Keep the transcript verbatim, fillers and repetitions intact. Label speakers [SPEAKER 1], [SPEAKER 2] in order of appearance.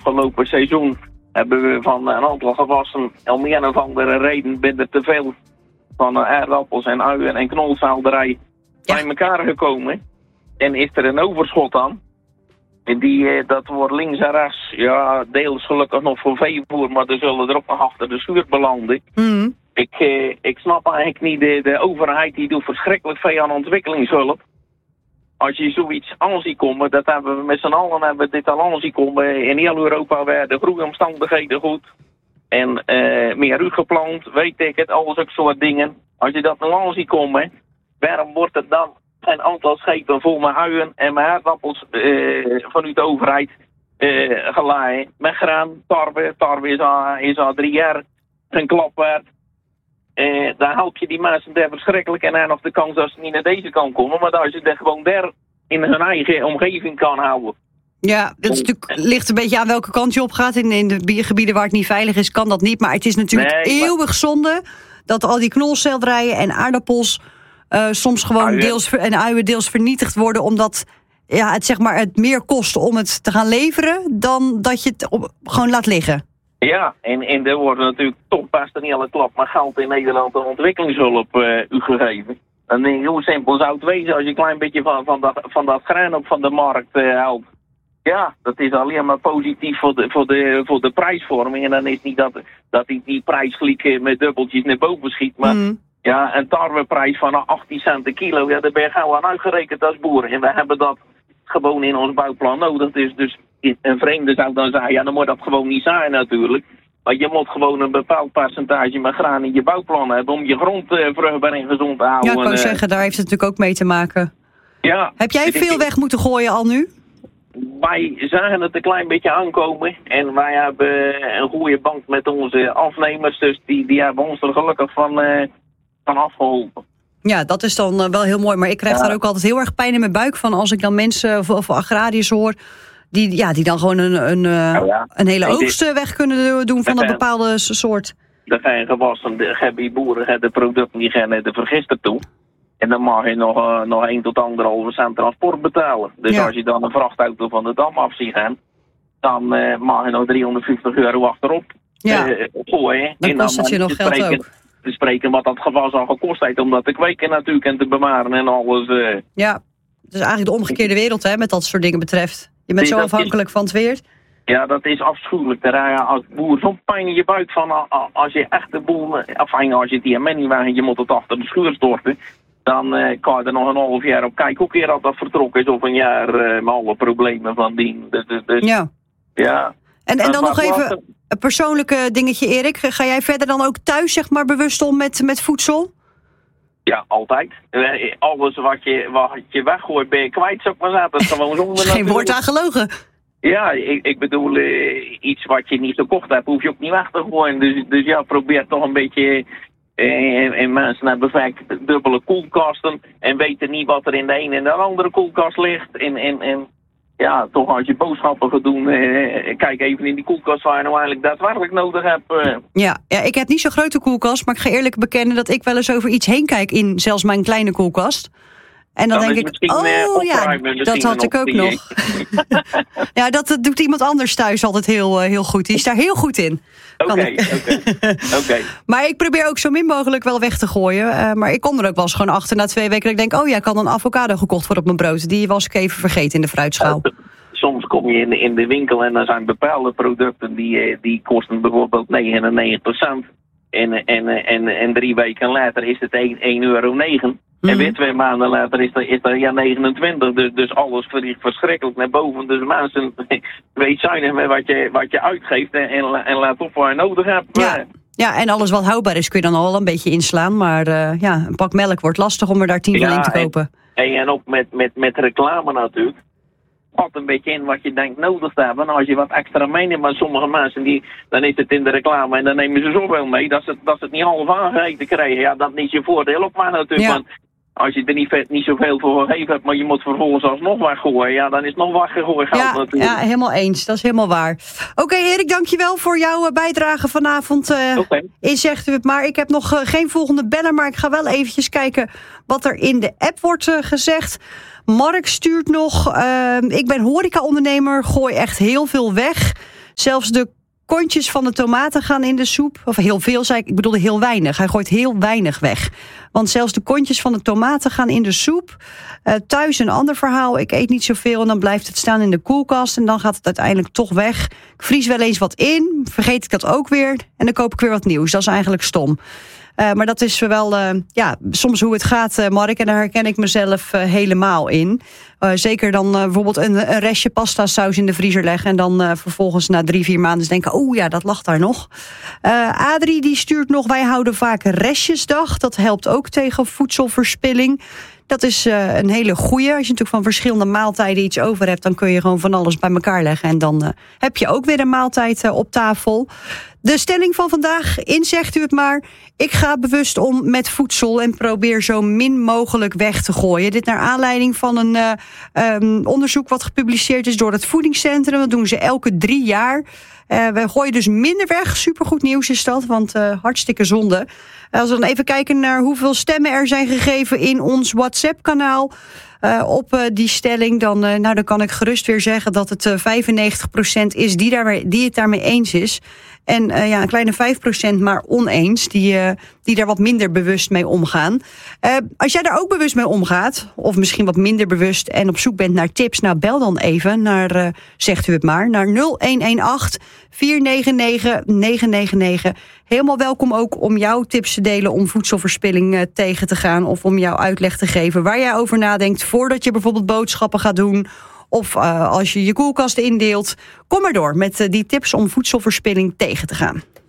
[SPEAKER 1] afgelopen seizoen hebben we van een aantal gewassen om een of andere reden binnen te veel van uh, aardappels en uien en knolselderij ja. bij elkaar gekomen. En is er een overschot aan. En die, uh, dat wordt links en rechts, ja, deels gelukkig nog voor veevoer, maar er zullen er ook nog achter de schuur belanden. Mm. Ik, uh, ik snap eigenlijk niet, de, de overheid die doet verschrikkelijk veel aan ontwikkelingshulp. Als je zoiets aan ziet komen, dat hebben we met z'n allen hebben we dit al aan zien komen. In heel Europa werden de groeiomstandigheden goed. En uh, meer uitgeplant, weet ik het, alles ook soort dingen. Als je dat nou aan ziet komen, waarom wordt er dan een aantal schepen vol met uien en met aardappels uh, vanuit de overheid uh, gelaaien? Met graan, tarwe, tarwe is al, is al drie jaar geen klap waard. Uh, dan help je die mensen daar verschrikkelijk en dan nog de kans dat ze niet naar deze kant komen. Maar als je er gewoon daar in hun eigen omgeving kan houden.
[SPEAKER 2] Ja, dat is natuurlijk, ligt een beetje aan welke kant je op gaat. In, in de gebieden waar het niet veilig is, kan dat niet. Maar het is natuurlijk nee, eeuwig maar... zonde dat al die knolselderijen en aardappels uh, soms gewoon uien. deels en uien deels vernietigd worden. Omdat ja, het, zeg maar, het meer kost om het te gaan leveren dan dat je het op, gewoon laat liggen.
[SPEAKER 1] Ja, en, en er wordt natuurlijk toch best een hele klap maar geld in Nederland aan ontwikkelingshulp uh, u gegeven. En denk ik, hoe simpel zou het wezen als je een klein beetje van, van, dat, van dat graan op van de markt uh, helpt. Ja, dat is alleen maar positief voor de, voor de, voor de prijsvorming. En dan is niet dat, dat die, die prijsgliek met dubbeltjes naar boven schiet. Maar mm. ja, een tarweprijs van achttien cent een kilo, ja, daar ben je gauw aan uitgerekend als boer. En we hebben dat gewoon in ons bouwplan nodig. Dus, dus een vreemde zou dan zeggen, ja, dan moet dat gewoon niet zijn natuurlijk. Maar je moet gewoon een bepaald percentage met graan in je bouwplan hebben om je grond uh, vruchtbaar en gezond te houden.
[SPEAKER 2] Ja, ik wou zeggen, daar heeft het natuurlijk ook mee te maken. Ja. Heb jij veel weg moeten gooien al nu?
[SPEAKER 1] Wij zagen het een klein beetje aankomen en wij hebben een goede band met onze afnemers, dus die, die hebben ons er gelukkig van, uh, van afgeholpen.
[SPEAKER 2] Ja, dat is dan uh, wel heel mooi, maar ik krijg ja. daar ook altijd heel erg pijn in mijn buik van als ik dan mensen of, of agrariërs hoor die, ja, die dan gewoon een, een, uh, oh ja. een hele oogst dit, weg kunnen doen van een bepaalde soort.
[SPEAKER 1] Er gaan gewassen, de hebben boeren de producten die gaan de vergister toe. En dan mag je nog, uh, nog één tot anderhalve cent transport betalen. Dus ja. als je dan een vrachtauto van de dam af ziet gaan, dan uh, mag je nog driehonderdvijftig euro achterop
[SPEAKER 2] ja.
[SPEAKER 1] uh, gooien.
[SPEAKER 2] Dan kost dan het je nog geld
[SPEAKER 1] spreken,
[SPEAKER 2] ook.
[SPEAKER 1] Te spreken wat dat gewas al gekost heeft om dat te kweken natuurlijk en te bewaren en alles. Uh.
[SPEAKER 2] Ja, het is eigenlijk de omgekeerde wereld hè, met dat soort dingen betreft. Je bent zo afhankelijk is, van het weer.
[SPEAKER 1] Ja, dat is afschuwelijk. Daar als boer zo'n pijn in je buik van als je echt de boel, afijn als je het hier niet wagen, je moet het achter de schuur storten. Dan uh, kan je er nog een half jaar op kijken hoe keer dat dat vertrokken is of een jaar uh, met alle problemen van die. Dus, dus,
[SPEAKER 2] ja.
[SPEAKER 1] ja.
[SPEAKER 2] En, en dan nog even een persoonlijke dingetje, Erik. Ga jij verder dan ook thuis zeg maar bewust om met, met voedsel?
[SPEAKER 1] Ja, altijd. Uh, alles wat je, wat je weggooit ben je kwijt, zou ik maar zeggen. Dat is gewoon zonder.
[SPEAKER 2] Geen woord aan gelogen.
[SPEAKER 1] Ja, ik, ik bedoel, uh, iets wat je niet gekocht hebt, hoef je ook niet weg te gooien. Dus, dus ja, probeer toch een beetje. En, en mensen hebben vaak dubbele koelkasten en weten niet wat er in de ene en de andere koelkast ligt. En, en, en ja, toch als je boodschappen gaat doen, eh, kijk even in die koelkast waar je nou eigenlijk daadwerkelijk nodig hebt. Eh.
[SPEAKER 2] Ja, ja, ik heb niet zo'n grote koelkast, maar ik ga eerlijk bekennen dat ik wel eens over iets heen kijk in zelfs mijn kleine koelkast. En dan, dan denk ik, oh ja, dat had ik ook nog. Ja, dat, dat doet iemand anders thuis altijd heel, uh, heel goed. Die is daar heel goed in.
[SPEAKER 1] Oké, oké.
[SPEAKER 2] Maar ik probeer ook zo min mogelijk wel weg te gooien. Uh, maar ik kom er ook wel eens gewoon achter na twee weken. Dat ik denk, oh ja, ik had een avocado gekocht voor op mijn brood. Die was ik even vergeten in de fruitschaal. Uh,
[SPEAKER 1] soms kom je in de, in de winkel en er zijn bepaalde producten die, die kosten bijvoorbeeld negenennegentig cent. En, en, en, en drie weken later is het één euro negen. Mm-hmm. En weer twee maanden later is er, is er ja, negenentwintig. Dus, dus alles vliegt verschrikkelijk naar boven. Dus mensen, wees zuinig met wat je, wat je uitgeeft en, en laat op waar je nodig hebt.
[SPEAKER 2] Ja. Ja, en alles wat houdbaar is kun je dan al een beetje inslaan. Maar uh, ja, een pak melk wordt lastig om er daar tien van in te kopen.
[SPEAKER 1] En, en ook met, met, met reclame natuurlijk. Vat een beetje in wat je denkt nodig te hebben. En als je wat extra meeneemt, maar sommige mensen, die, dan is het in de reclame en dan nemen ze zoveel mee dat ze, dat ze het niet half aangegeten krijgen. Ja, dat is je voordeel ook maar natuurlijk. Ja. Want als je er niet, niet zoveel voor gegeven hebt, maar je moet vervolgens alsnog weggooien, ja, dan is het nog weggegooid geld
[SPEAKER 2] ja,
[SPEAKER 1] natuurlijk.
[SPEAKER 2] Ja, helemaal eens. Dat is helemaal waar. Oké, okay, Erik, dankjewel voor jouw bijdrage vanavond. Uh, okay. In Zegt u het maar. Ik heb nog uh, geen volgende beller, maar ik ga wel eventjes kijken wat er in de app wordt uh, gezegd. Mark stuurt nog, uh, ik ben horecaondernemer, gooi echt heel veel weg. Zelfs de kontjes van de tomaten gaan in de soep. Of heel veel, zei ik. Ik bedoelde heel weinig. Hij gooit heel weinig weg. Want zelfs de kontjes van de tomaten gaan in de soep. Uh, thuis een ander verhaal. Ik eet niet zoveel en dan blijft het staan in de koelkast. En dan gaat het uiteindelijk toch weg. Ik vries wel eens wat in. Vergeet ik dat ook weer. En dan koop ik weer wat nieuws. Dat is eigenlijk stom. Uh, maar dat is wel uh, ja, soms hoe het gaat, uh, Mark. En daar herken ik mezelf uh, helemaal in. Uh, zeker dan uh, bijvoorbeeld een, een restje pasta saus in de vriezer leggen. En dan uh, vervolgens na drie, vier maanden denken... oh ja, dat lag daar nog. Uh, Adrie die stuurt nog... wij houden vaak restjesdag. Dat helpt ook tegen voedselverspilling. Dat is uh, een hele goeie. Als je natuurlijk van verschillende maaltijden iets over hebt... dan kun je gewoon van alles bij elkaar leggen. En dan uh, heb je ook weer een maaltijd uh, op tafel. De stelling van vandaag, in zegt u het maar... ik ga bewust om met voedsel en probeer zo min mogelijk weg te gooien. Dit naar aanleiding van een uh, um, onderzoek wat gepubliceerd is door het Voedingscentrum. Dat doen ze elke drie jaar. Uh, we gooien dus minder weg. Supergoed nieuws is dat, want uh, hartstikke zonde. Uh, als we dan even kijken naar hoeveel stemmen er zijn gegeven in ons WhatsApp-kanaal... Uh, op uh, die stelling, dan, uh, nou, dan kan ik gerust weer zeggen dat het uh, vijfennegentig procent is die, daar, die het daarmee eens is. En uh, ja, een kleine vijf procent maar oneens, die, uh, die daar wat minder bewust mee omgaan. Uh, als jij daar ook bewust mee omgaat, of misschien wat minder bewust... en op zoek bent naar tips, nou bel dan even naar, uh, zegt u het maar, naar nul een een acht, vier negen negen, negen negen negen. Helemaal welkom ook om jouw tips te delen om voedselverspilling uh, tegen te gaan... of om jouw uitleg te geven waar jij over nadenkt... voordat je bijvoorbeeld boodschappen gaat doen... of uh, als je je koelkast indeelt. Kom maar door met uh, die tips om voedselverspilling tegen te gaan.